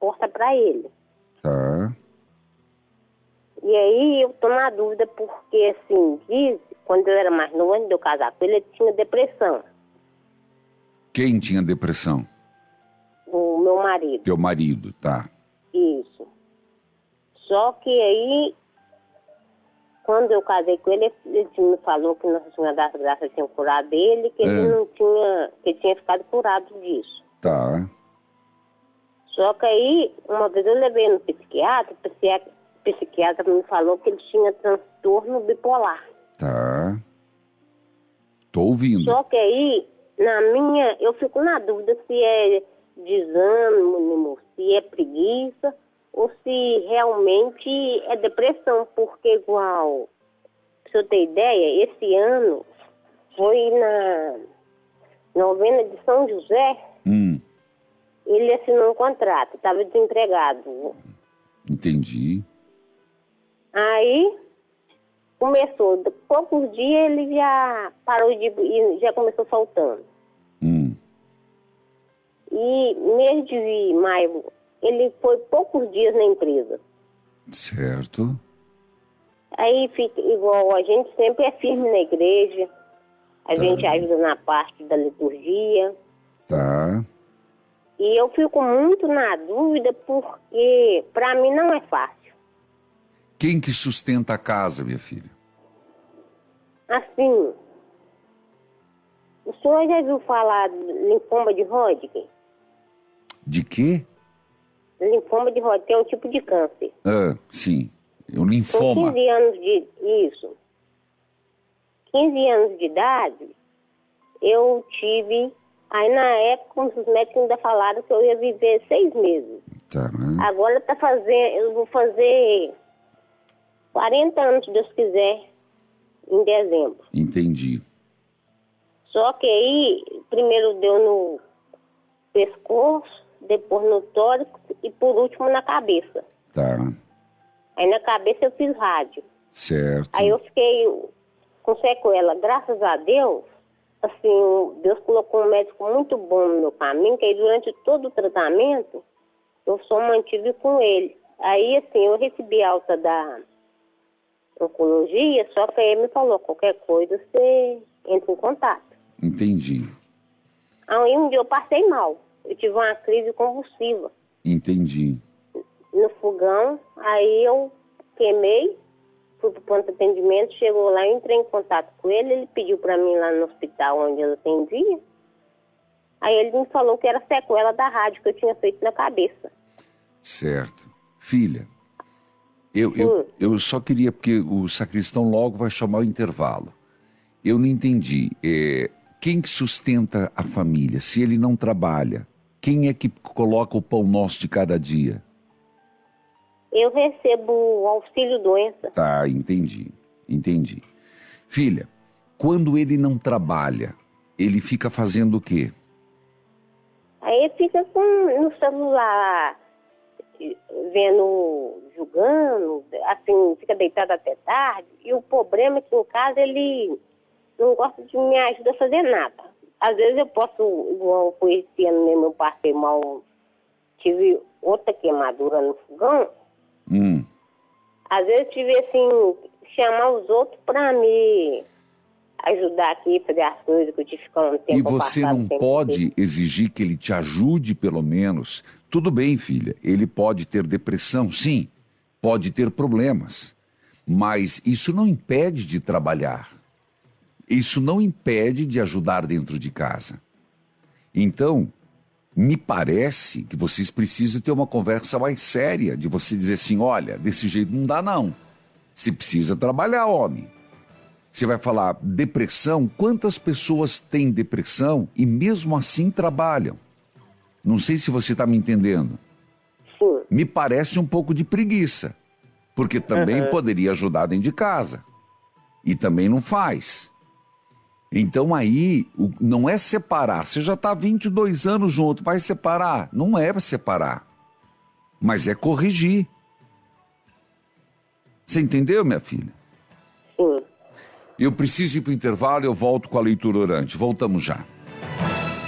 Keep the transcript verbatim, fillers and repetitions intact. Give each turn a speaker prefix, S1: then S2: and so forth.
S1: porta para ele.
S2: Tá.
S1: E aí eu tô na dúvida porque, assim, diz, quando eu era mais novo, antes de eu casar com ele, ele tinha depressão.
S2: Quem tinha depressão?
S1: O meu marido.
S2: Teu marido, tá.
S1: Isso. Só que aí, quando eu casei com ele, ele me falou que Nossa Senhora das Graças tinha curado ele, que ele
S2: É.
S1: não tinha, que ele tinha ficado curado disso.
S2: Tá.
S1: Só que aí, uma vez eu levei no psiquiatra, o psiquiatra, o psiquiatra me falou que ele tinha transtorno bipolar.
S2: Tá. Tô ouvindo.
S1: Só que aí, na minha, eu fico na dúvida se é desânimo, se é preguiça, ou se realmente é depressão, porque igual, pra eu ter ideia, esse ano foi na novena de São José,
S2: Hum,
S1: ele assinou um contrato, estava desempregado.
S2: entendi.
S1: Aí começou, de poucos dias ele já parou de ir, já começou soltando.
S2: Hum,
S1: E mês de maio, ele foi poucos dias na empresa.
S2: certo.
S1: Aí fica igual, a gente sempre é firme na igreja, a
S2: Tá.
S1: gente ajuda na parte da liturgia.
S2: Tá.
S1: E eu fico muito na dúvida porque para mim não é fácil.
S2: Quem que sustenta a casa, minha filha?
S1: Assim, o senhor já viu falar de linfoma de Hodgkin?
S2: De quê?
S1: Linfoma de Hodgkin é um tipo de câncer.
S2: Ah, sim. É um
S1: Com
S2: linfoma.
S1: quinze anos de... Isso. quinze anos de idade, eu tive... Aí, na época, os médicos ainda falaram que eu ia viver seis meses.
S2: Tá.
S1: Agora tá fazendo... Eu vou fazer quarenta anos, se Deus quiser, em dezembro.
S2: Entendi.
S1: Só que aí, primeiro deu no pescoço, depois no tórax e, por último, na cabeça.
S2: Tá.
S1: Aí, na cabeça, eu fiz rádio.
S2: Certo.
S1: Aí eu fiquei com sequela. Graças a Deus, assim, Deus colocou um médico muito bom no meu caminho, que aí durante todo o tratamento, eu só mantive com ele. Aí, assim, eu recebi alta da oncologia, só que aí ele me falou, qualquer coisa, você entra em contato.
S2: Entendi.
S1: Aí um dia eu passei mal. Eu tive uma crise convulsiva
S2: Entendi.
S1: no fogão, aí eu queimei, fui pro ponto de atendimento, chegou lá, eu entrei em contato com ele, ele pediu para mim lá no hospital onde eu atendia. Aí ele me falou que era sequela da rádio que eu tinha feito na cabeça.
S2: Certo. Filha, eu, eu, eu só queria, porque o sacristão logo vai chamar o intervalo. Eu não entendi. É, quem que sustenta a família? Se ele não trabalha, quem é que coloca o pão nosso de cada dia?
S1: Eu recebo auxílio doença.
S2: Tá, entendi. Entendi. Filha, quando ele não trabalha, ele fica fazendo o quê?
S1: Aí fica com, no celular, vendo, julgando, assim, fica deitado até tarde. E o problema é que em casa ele não gosta de me ajudar a fazer nada. Às vezes eu posso, igual foi esse ano mesmo, eu passei mal, tive outra queimadura no fogão.
S2: Hum,
S1: Às vezes tive assim, chamar os outros para me ajudar aqui, fazer as coisas que eu tive que ficar um tempo
S2: e você
S1: passado
S2: não
S1: sem
S2: pode exigir que ele te ajude, pelo menos? Tudo bem, filha, ele pode ter depressão, sim, pode ter problemas, mas isso não impede de trabalhar. Isso não impede de ajudar dentro de casa. Então, me parece que vocês precisam ter uma conversa mais séria, de você dizer assim, olha, desse jeito não dá não. Você precisa trabalhar, homem. Você vai falar, depressão, quantas pessoas têm depressão e mesmo assim trabalham? Não sei se você está me entendendo.
S1: Sim.
S2: Me parece um pouco de preguiça, porque também
S1: Uhum.
S2: poderia ajudar dentro de casa. E também não faz. Então aí, o- não é separar. Você já está há vinte e dois anos junto, vai separar? Não é para separar, mas é corrigir. Você entendeu, minha filha?
S1: Sim.
S2: Eu preciso ir para o intervalo e eu volto com a leitura orante. Voltamos já.